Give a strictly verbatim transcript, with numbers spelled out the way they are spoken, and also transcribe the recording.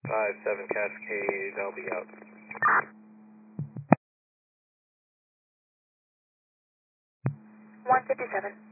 five seven Cascade, I'll be out. one fifty-seven.